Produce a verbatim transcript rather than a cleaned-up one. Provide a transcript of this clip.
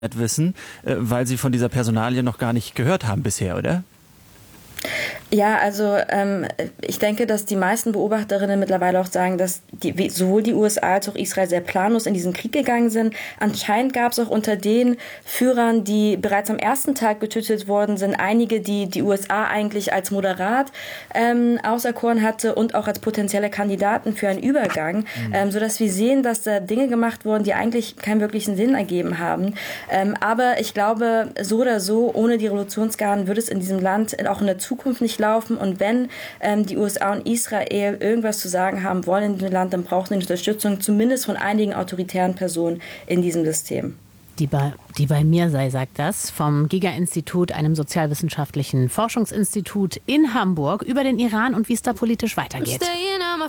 wissen, weil Sie von dieser Personalie noch gar nicht gehört haben bisher, oder? Ja, also ähm, ich denke, dass die meisten Beobachterinnen mittlerweile auch sagen, dass die, sowohl die U S A als auch Israel sehr planlos in diesen Krieg gegangen sind. Anscheinend gab es auch unter den Führern, die bereits am ersten Tag getötet worden sind, einige, die die U S A eigentlich als moderat ähm, auserkoren hatte und auch als potenzielle Kandidaten für einen Übergang, mhm. ähm, sodass wir sehen, dass da Dinge gemacht wurden, die eigentlich keinen wirklichen Sinn ergeben haben. Ähm, aber ich glaube, so oder so, ohne die Revolutionsgarden würde es in diesem Land auch in der Zukunft nicht laufen. Und wenn ähm, die U S A und Israel irgendwas zu sagen haben wollen in dem Land, dann brauchen sie eine Unterstützung, zumindest von einigen autoritären Personen in diesem System. Die bei, die bei mir sei, sagt das, vom Giga-Institut, einem sozialwissenschaftlichen Forschungsinstitut in Hamburg, über den Iran und wie es da politisch weitergeht.